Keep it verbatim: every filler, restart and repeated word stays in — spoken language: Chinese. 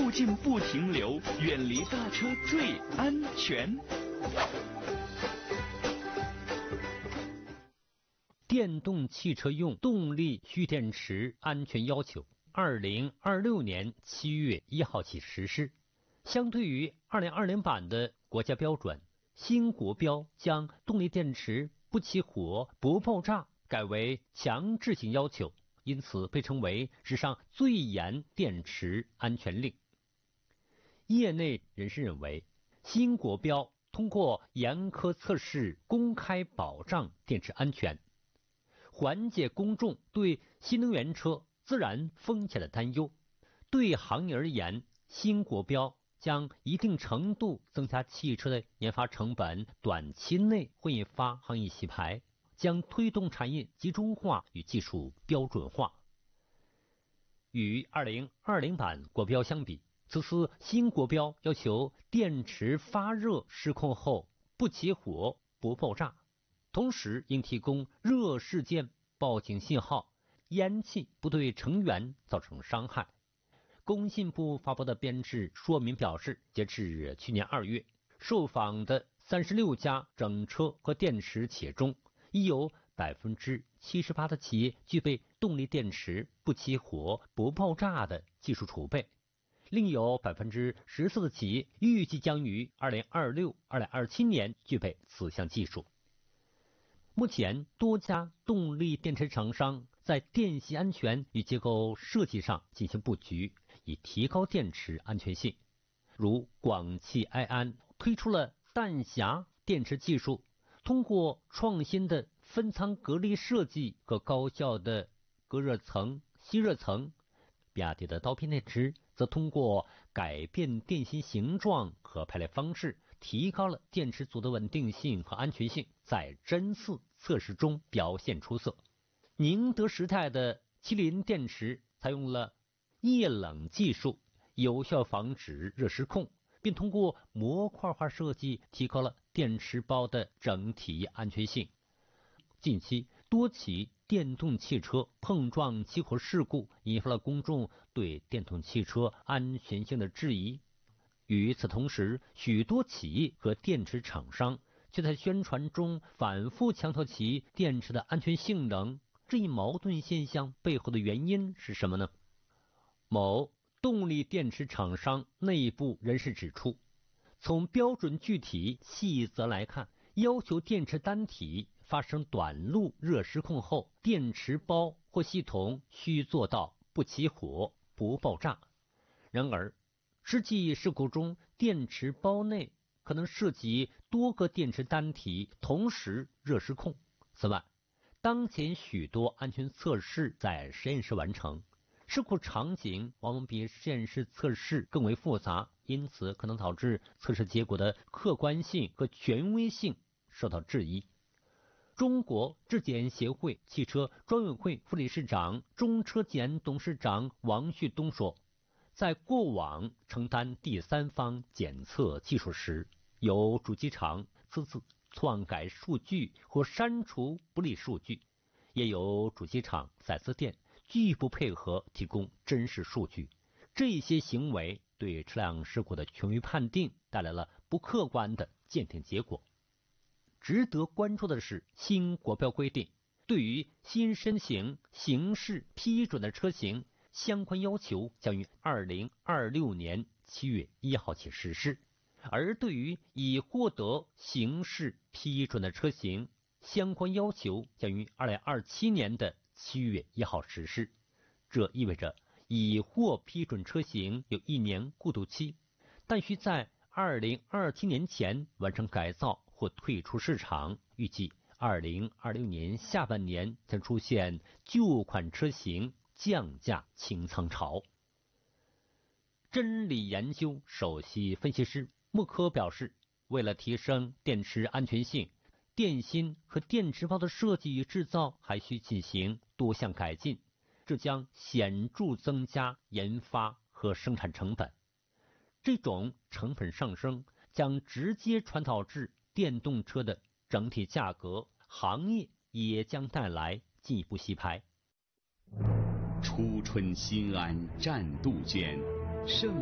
附近不停留，远离大车最安全。 电动汽车用动力蓄电池安全要求，二零二六年七月一号起实施。相对于二零二零版的国家标准，新国标将动力电池不起火、不爆炸改为强制性要求，因此被称为史上最严电池安全令。业内人士认为，新国标通过严苛测试公开保障电池安全，缓解公众对新能源车自燃风险的担忧。对行业而言，新国标将一定程度增加汽车的研发成本，短期内会引发行业洗牌，将推动产业集中化与技术标准化。与二零二零版国标相比，此次新国标要求电池发热失控后不起火、不爆炸，同时应提供热事件报警信号，烟气不对成员造成伤害。工信部发布的编制说明表示，截至去年二月，受访的三十六家整车和电池企业中，已有百分之七十八的企业具备动力电池不起火、不爆炸的技术储备，另有百分之十四的企业预计将于二零二六、二零二七年具备此项技术。目前，多家动力电池厂商在电系安全与结构设计上进行布局，以提高电池安全性。如广汽埃安推出了弹匣电池技术，通过创新的分舱隔离设计和高效的隔热层、吸热层。比亚迪的刀片电池则通过改变电芯形状和排列方式，提高了电池组的稳定性和安全性，在真四测试中表现出色。宁德时代的麒麟电池采用了液冷技术，有效防止热失控，并通过模块化设计提高了电池包的整体安全性。近期，多起电动汽车碰撞起火事故引发了公众对电动汽车安全性的质疑。与此同时，许多企业和电池厂商却在宣传中反复强调其电池的安全性能。这一矛盾现象背后的原因是什么呢？某动力电池厂商内部人士指出，从标准具体细则来看，要求电池单体发生短路热失控后，电池包或系统需做到不起火、不爆炸。然而，实际事故中，电池包内可能涉及多个电池单体同时热失控。此外，当前许多安全测试在实验室完成，事故场景往往比实验室测试更为复杂，因此可能导致测试结果的客观性和权威性受到质疑。中国质检协会汽车专委会副理事长、中车检董事长王旭东说，在过往承担第三方检测技术时，有主机厂私自篡改数据或删除不利数据，也有主机厂四 S 店拒不配合提供真实数据。这些行为对车辆事故的权威判定带来了不客观的鉴定结果。值得关注的是，新国标规定，对于新申请形式批准的车型，相关要求将于二零二六年七月一号起实施。而对于已获得形式批准的车型，相关要求将于二零二七年的七月一号实施。这意味着已获批准车型有一年过渡期，但需在二零二七年前完成改造或退出市场，预计二零二六年下半年将出现旧款车型降价清仓潮。真理研究首席分析师穆科表示，为了提升电池安全性，电芯和电池包的设计与制造还需进行多项改进，这将显著增加研发和生产成本。这种成本上升将直接传导至电动车的整体价格，行业也将带来进一步洗牌。 初春新安占杜鹃，盛